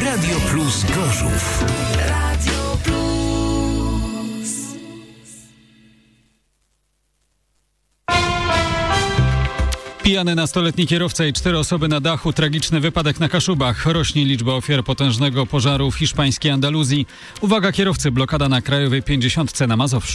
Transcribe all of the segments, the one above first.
Radio Plus Gorzów. Radio Plus. Pijany nastoletni kierowca i 4 osoby na dachu. Tragiczny wypadek na Kaszubach. Rośnie liczba ofiar potężnego pożaru w hiszpańskiej Andaluzji. Uwaga kierowcy, blokada na krajowej 50 na Mazowszu.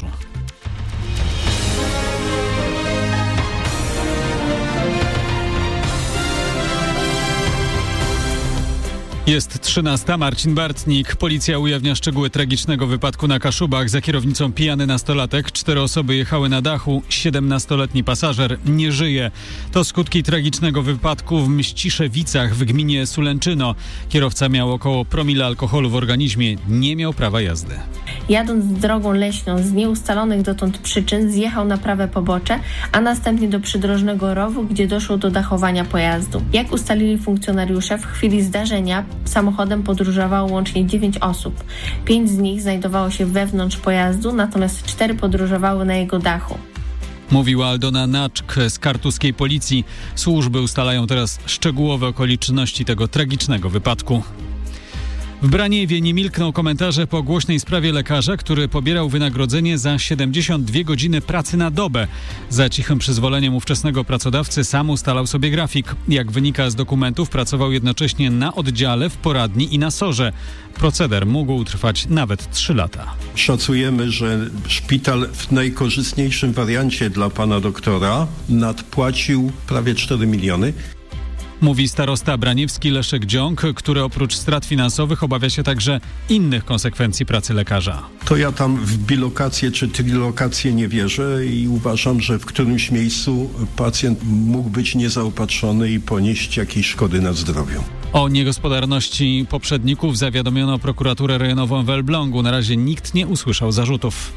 Jest 13. Marcin Bartnik. Policja ujawnia szczegóły tragicznego wypadku na Kaszubach. Za kierownicą pijany nastolatek. 4 osoby jechały na dachu. 17-letni pasażer nie żyje. To skutki tragicznego wypadku w Mściszewicach w gminie Sulęczyno. Kierowca miał około promila alkoholu w organizmie. Nie miał prawa jazdy. Jadąc drogą leśną z nieustalonych dotąd przyczyn zjechał na prawe pobocze, a następnie do przydrożnego rowu, gdzie doszło do dachowania pojazdu. Jak ustalili funkcjonariusze, w chwili zdarzenia samochodem podróżowało łącznie 9 osób. 5 z nich znajdowało się wewnątrz pojazdu, natomiast 4 podróżowały na jego dachu. Mówiła Aldona Naczk z kartuskiej policji. Służby ustalają teraz szczegółowe okoliczności tego tragicznego wypadku. W Braniewie nie milkną komentarze po głośnej sprawie lekarza, który pobierał wynagrodzenie za 72 godziny pracy na dobę. Za cichym przyzwoleniem ówczesnego pracodawcy sam ustalał sobie grafik. Jak wynika z dokumentów, pracował jednocześnie na oddziale, w poradni i na SOR-ze. Proceder mógł trwać nawet 3 lata. Szacujemy, że szpital w najkorzystniejszym wariancie dla pana doktora nadpłacił prawie 4 miliony. Mówi starosta braniewski Leszek Dziąg, który oprócz strat finansowych obawia się także innych konsekwencji pracy lekarza. To ja tam w bilokację czy trilokację nie wierzę i uważam, że w którymś miejscu pacjent mógł być niezaopatrzony i ponieść jakieś szkody na zdrowiu. O niegospodarności poprzedników zawiadomiono prokuraturę rejonową w Elblągu. Na razie nikt nie usłyszał zarzutów.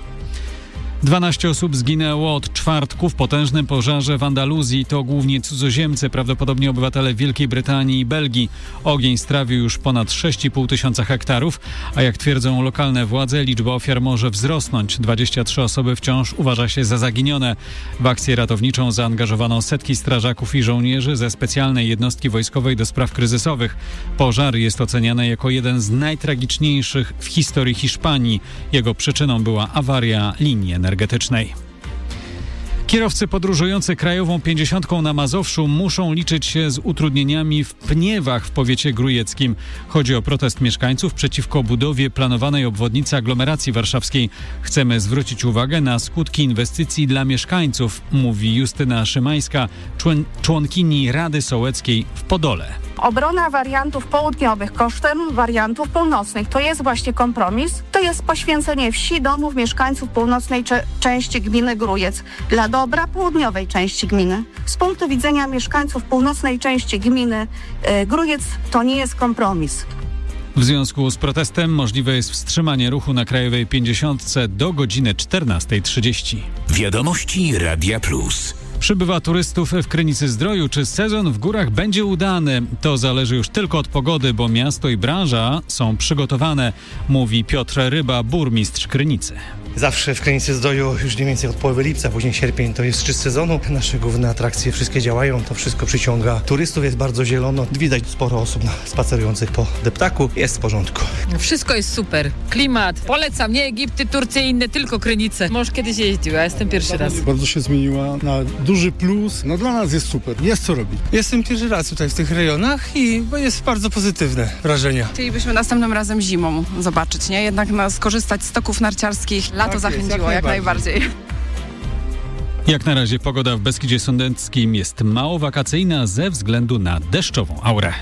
12 osób zginęło od czwartku w potężnym pożarze w Andaluzji. To głównie cudzoziemcy, prawdopodobnie obywatele Wielkiej Brytanii i Belgii. Ogień strawił już ponad 6,5 tysiąca hektarów, a jak twierdzą lokalne władze, liczba ofiar może wzrosnąć. 23 osoby wciąż uważa się za zaginione. W akcję ratowniczą zaangażowano setki strażaków i żołnierzy ze specjalnej jednostki wojskowej do spraw kryzysowych. Pożar jest oceniany jako jeden z najtragiczniejszych w historii Hiszpanii. Jego przyczyną była awaria linii energetycznej. Kierowcy podróżujący krajową 50 na Mazowszu muszą liczyć się z utrudnieniami w Pniewach w powiecie grójeckim. Chodzi o protest mieszkańców przeciwko budowie planowanej obwodnicy aglomeracji warszawskiej. Chcemy zwrócić uwagę na skutki inwestycji dla mieszkańców, mówi Justyna Szymańska, członkini Rady Sołeckiej w Podole. Obrona wariantów południowych kosztem wariantów północnych. To jest właśnie kompromis. To jest poświęcenie wsi, domów, mieszkańców północnej części gminy Grójec dla dobra południowej części gminy. Z punktu widzenia mieszkańców północnej części gminy Grójec to nie jest kompromis. W związku z protestem możliwe jest wstrzymanie ruchu na krajowej 50 do godziny 14:30. Wiadomości Radia Plus. Przybywa turystów w Krynicy-Zdroju. Czy sezon w górach będzie udany? To zależy już tylko od pogody, bo miasto i branża są przygotowane, mówi Piotr Ryba, burmistrz Krynicy. Zawsze w Krynicy-Zdroju już mniej więcej od połowy lipca, później sierpień to jest szczyt sezonu. Nasze główne atrakcje wszystkie działają, to wszystko przyciąga turystów, jest bardzo zielono. Widać sporo osób spacerujących po deptaku, jest w porządku. Wszystko jest super. Klimat. Polecam, nie Egipty, Turcje i inne, tylko Krynice. Może kiedyś jeździł, ja jestem pierwszy raz. Bardzo się zmieniła na duży plus. No dla nas jest super, jest co robić. Jestem pierwszy raz tutaj w tych rejonach i jest bardzo pozytywne wrażenia. Chcielibyśmy następnym razem zimą zobaczyć, nie? Jednak skorzystać z stoków narciarskich. Lato tak zachęciło, jak najbardziej. Jak na razie pogoda w Beskidzie Sądeckim jest mało wakacyjna ze względu na deszczową aurę.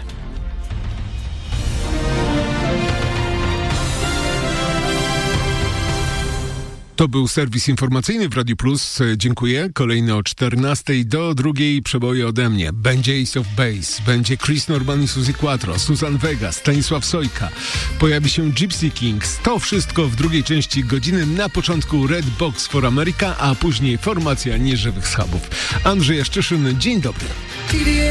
To był serwis informacyjny w Radiu Plus. Dziękuję. Kolejny o 14 do 2 przeboje ode mnie. Będzie Ace of Base, będzie Chris Norman i Suzy Quattro, Susan Vega, Stanisław Sojka. Pojawi się Gypsy Kings. To wszystko w drugiej części godziny. Na początku Red Box for America, a później formacja nieżywych schabów. Andrzej Jaszczyszyn, dzień dobry.